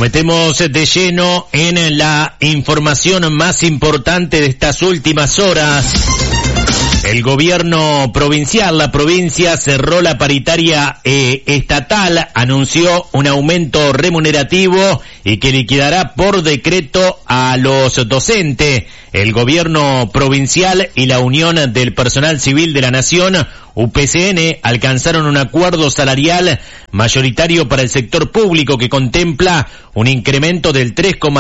metemos de lleno en la información más importante de estas últimas horas. El gobierno provincial, la provincia cerró la paritaria estatal, anunció un aumento remunerativo y que liquidará por decreto a los docentes. El gobierno provincial y la Unión del Personal Civil de la Nación, UPCN, alcanzaron un acuerdo salarial mayoritario para el sector público que contempla un incremento del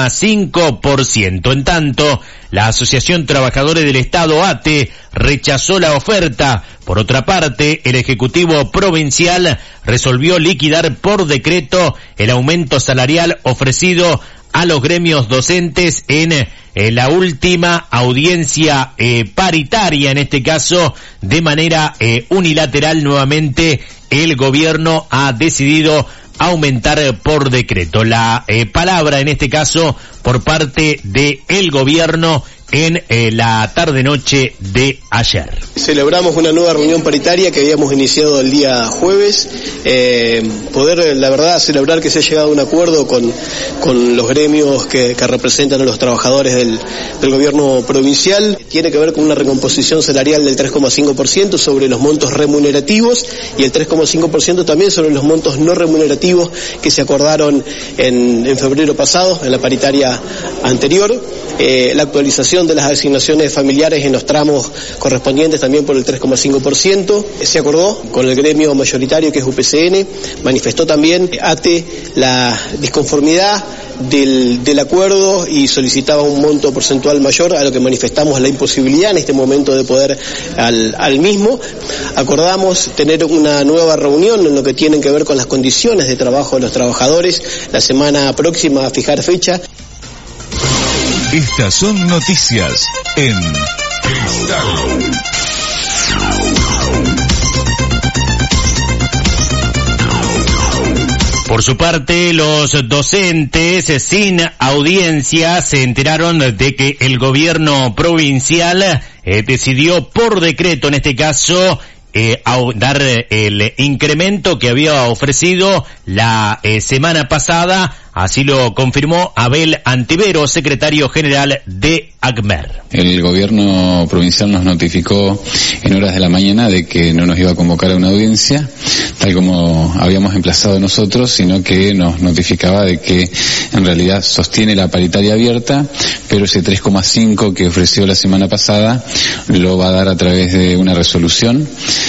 3,5%. En tanto, la Asociación Trabajadores del Estado, ATE, rechazó la oferta. Por otra parte, el Ejecutivo Provincial resolvió liquidar por decreto el aumento salarial ofrecido a los gremios docentes en la última audiencia paritaria. En este caso, de manera unilateral, nuevamente el gobierno ha decidido aumentar por decreto. La palabra, en este caso, por parte del gobierno en la tarde-noche de ayer. Celebramos una nueva reunión paritaria que habíamos iniciado el día jueves. Poder, la verdad, celebrar que se ha llegado a un acuerdo con los gremios que representan a los trabajadores del gobierno provincial. Tiene que ver con una recomposición salarial del 3,5% sobre los montos remunerativos y el 3,5% también sobre los montos no remunerativos que se acordaron en febrero pasado, en la paritaria anterior. La actualización de las asignaciones familiares en los tramos correspondientes también por el 3,5%. Se acordó con el gremio mayoritario que es UPCN, manifestó también ATE la disconformidad del acuerdo y solicitaba un monto porcentual mayor, a lo que manifestamos la imposibilidad en este momento de poder al mismo. Acordamos tener una nueva reunión en lo que tienen que ver con las condiciones de trabajo de los trabajadores la semana próxima, a fijar fecha. Estas son noticias en Estado. Por su parte, los docentes sin audiencia se enteraron de que el gobierno provincial decidió por decreto, en este caso, dar el incremento que había ofrecido la semana pasada. Así lo confirmó Abel Antivero, secretario general de ACMER. El gobierno provincial nos notificó en horas de la mañana de que no nos iba a convocar a una audiencia, tal como habíamos emplazado nosotros, sino que nos notificaba de que en realidad sostiene la paritaria abierta, pero ese 3,5 que ofreció la semana pasada lo va a dar a través de una resolución.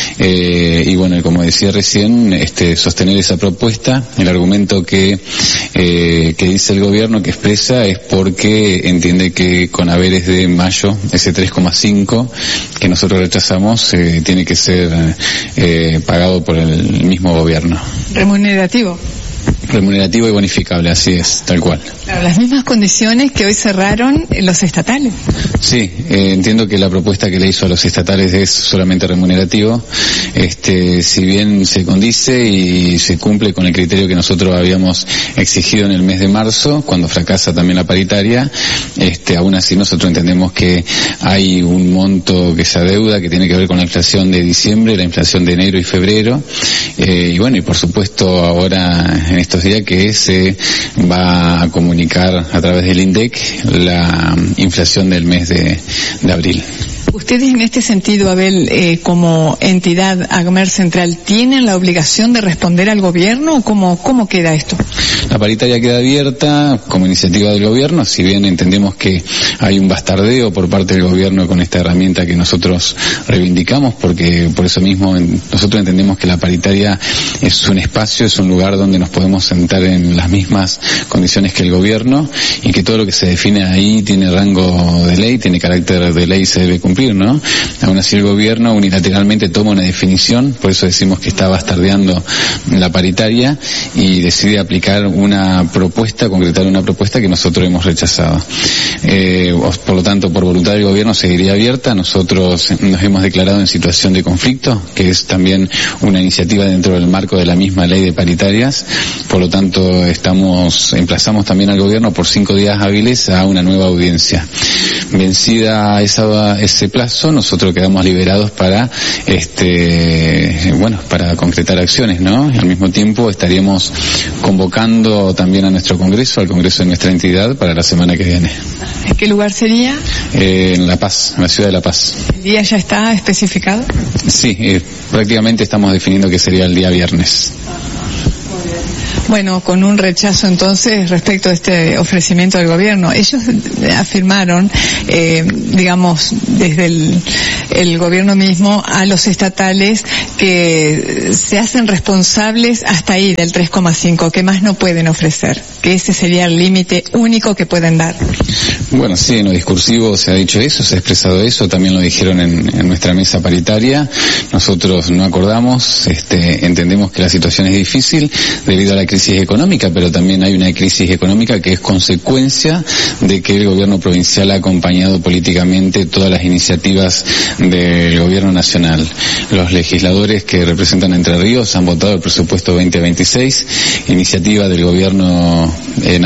Y bueno, como decía recién, sostener esa propuesta. El argumento que dice el gobierno, que expresa, es porque entiende que con haberes de mayo, ese 3,5 que nosotros rechazamos, tiene que ser pagado por el mismo gobierno. Remunerativo y bonificable, así es, tal cual. Claro, las mismas condiciones que hoy cerraron los estatales. Sí, entiendo que la propuesta que le hizo a los estatales es solamente remunerativo. Si bien se condice y se cumple con el criterio que nosotros habíamos exigido en el mes de marzo, cuando fracasa también la paritaria, aún así nosotros entendemos que hay un monto que se adeuda, que tiene que ver con la inflación de diciembre, la inflación de enero y febrero, y bueno, y por supuesto ahora en estos días que se va a comunicar a través del INDEC la inflación del mes de abril. ¿Ustedes en este sentido, Abel, como entidad ACMER Central, tienen la obligación de responder al gobierno o cómo queda esto? La paritaria queda abierta como iniciativa del gobierno, si bien entendemos que hay un bastardeo por parte del gobierno con esta herramienta que nosotros reivindicamos, porque por eso mismo nosotros entendemos que la paritaria es un espacio, es un lugar donde nos podemos sentar en las mismas condiciones que el gobierno y que todo lo que se define ahí tiene rango de ley, tiene carácter de ley y se debe cumplir, ¿no? Aún así el gobierno unilateralmente toma una definición, por eso decimos que está bastardeando la paritaria y decide aplicar concretar una propuesta que nosotros hemos rechazado. Por lo tanto, por voluntad del gobierno seguiría abierta. Nosotros nos hemos declarado en situación de conflicto, que es también una iniciativa dentro del marco de la misma ley de paritarias. Por lo tanto, emplazamos también al gobierno por 5 días hábiles a una nueva audiencia. Vencida ese plazo, nosotros quedamos liberados para para concretar acciones, ¿no? Al mismo tiempo estaríamos convocando también a nuestro Congreso, al Congreso de nuestra entidad, para la semana que viene. ¿En qué lugar sería? En La Paz, en la ciudad de La Paz. ¿El día ya está especificado? Sí, prácticamente estamos definiendo que sería el día viernes. Bueno, con un rechazo entonces respecto a este ofrecimiento del gobierno. Ellos afirmaron, desde el gobierno mismo a los estatales que se hacen responsables hasta ahí del 3,5, que más no pueden ofrecer, que ese sería el límite único que pueden dar. Bueno, sí, en lo discursivo se ha dicho eso, se ha expresado eso, también lo dijeron en nuestra mesa paritaria. Nosotros no acordamos, entendemos que la situación es difícil debido a la crisis económica, pero también hay una crisis económica que es consecuencia de que el gobierno provincial ha acompañado políticamente todas las iniciativas del gobierno nacional. Los legisladores que representan a Entre Ríos han votado el presupuesto 2026, iniciativa del gobierno nacional.